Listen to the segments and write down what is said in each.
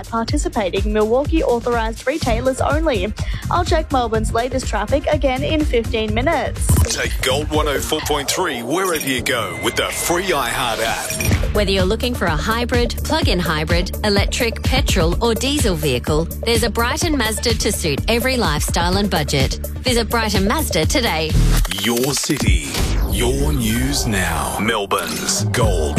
at participating Milwaukee authorised retailers only. I'll check Melbourne's latest traffic again in 15 minutes. Take Gold 104.3 wherever you go with the free iHeart app. Whether you're looking for a hybrid, plug-in hybrid, electric, petrol or diesel vehicle, there's a Brighton Mazda to suit every lifestyle and budget. Visit Brighton Mazda today. Your city, your news now. Melbourne's Gold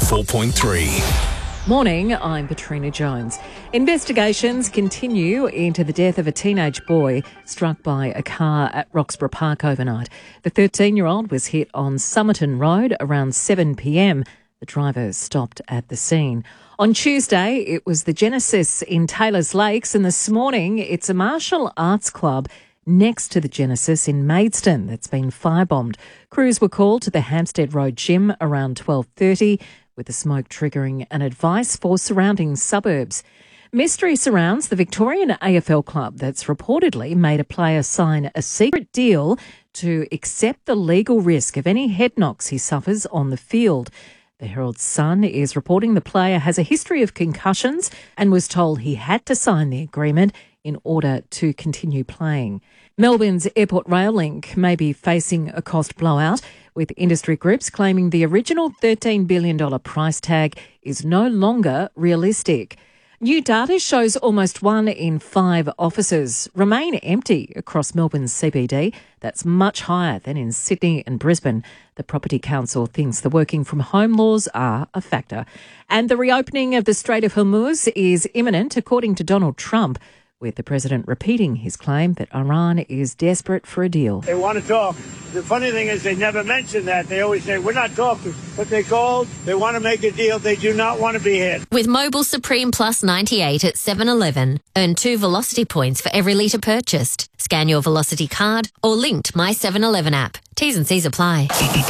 104.3. Morning, I'm Katrina Jones. Investigations continue into the death of a teenage boy struck by a car at Roxburgh Park overnight. The 13-year-old was hit on Somerton Road around 7 p.m. The driver stopped at the scene. On Tuesday, it was the Genesis in Taylors Lakes, and this morning it's a martial arts club next to the Genesis in Maidstone that's been firebombed. Crews were called to the Hampstead Road gym around 12:30, with the smoke triggering an advice for surrounding suburbs. Mystery surrounds the Victorian AFL club that's reportedly made a player sign a secret deal to accept the legal risk of any head knocks he suffers on the field. The Herald Sun is reporting the player has a history of concussions and was told he had to sign the agreement in order to continue playing. Melbourne's Airport Rail Link may be facing a cost blowout, with industry groups claiming the original $13 billion price tag is no longer realistic. New data shows almost 1 in 5 offices remain empty across Melbourne's CBD. That's much higher than in Sydney and Brisbane. The Property Council thinks the working from home laws are a factor. And the reopening of the Strait of Hormuz is imminent, according to Donald Trump, with the president repeating his claim that Iran is desperate for a deal. They want to talk. The funny thing is they never mention that. They always say, we're not talking. But they called. They want to make a deal. They do not want to be hit. With Mobil Supreme Plus 98 at 7-Eleven, earn 2 Velocity points for every litre purchased. Scan your Velocity card or link to My 7-Eleven app. T's and C's apply.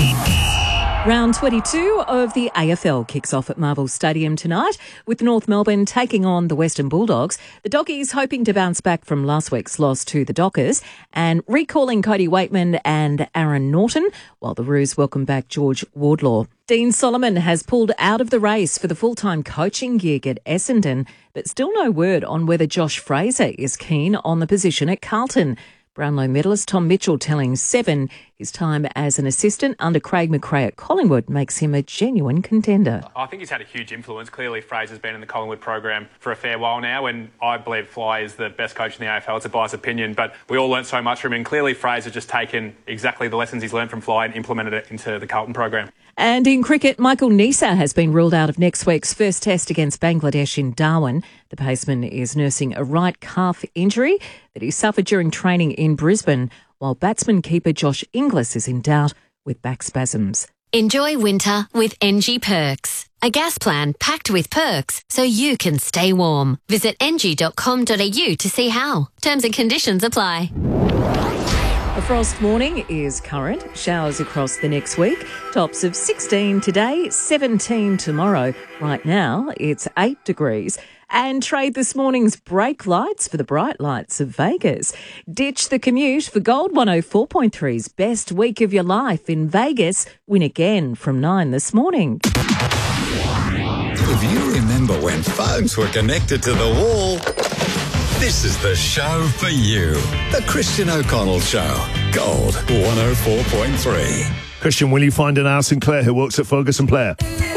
Round 22 of the AFL kicks off at Marvel Stadium tonight, with North Melbourne taking on the Western Bulldogs. The Doggies hoping to bounce back from last week's loss to the Dockers and recalling Cody Waitman and Aaron Norton, while the Roos welcome back George Wardlaw. Dean Solomon has pulled out of the race for the full-time coaching gig at Essendon, but still no word on whether Josh Fraser is keen on the position at Carlton. Brownlow medalist Tom Mitchell telling Seven his time as an assistant under Craig McRae at Collingwood makes him a genuine contender. I think he's had a huge influence. Clearly, Fraser's been in the Collingwood program for a fair while now, and I believe Fly is the best coach in the AFL. It's a biased opinion, but we all learnt so much from him. And clearly, Fraser just taken exactly the lessons he's learnt from Fly and implemented it into the Carlton program. And in cricket, Michael Neser has been ruled out of next week's first test against Bangladesh in Darwin. The paceman is nursing a right calf injury that he suffered during training in Brisbane, while batsman keeper Josh Inglis is in doubt with back spasms. Enjoy winter with NG Perks, a gas plan packed with perks so you can stay warm. Visit ng.com.au to see how. Terms and conditions apply. A frost warning is current. Showers across the next week. Tops of 16 today, 17 tomorrow. Right now, it's 8 degrees. And trade this morning's brake lights for the bright lights of Vegas. Ditch the commute for Gold 104.3's best week of your life in Vegas. Win again from 9 this morning. If you remember when phones were connected to the wall, this is the show for you. The Christian O'Connell Show. Gold 104.3. Christian, will you find an Al Sinclair who works at Ferguson Player?